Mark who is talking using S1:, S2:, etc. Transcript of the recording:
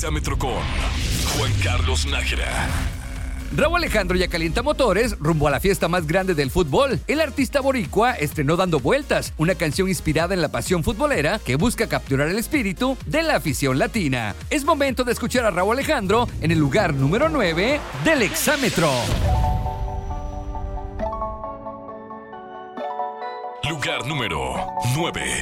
S1: Exámetro con Juan Carlos Nájera.
S2: Rauw Alejandro ya calienta motores rumbo a la fiesta más grande del fútbol. El artista boricua estrenó Dando Vueltas, una canción inspirada en la pasión futbolera que busca capturar el espíritu de la afición latina. Es momento de escuchar a Rauw Alejandro en el lugar número 9 del Exámetro.
S1: Lugar número 9.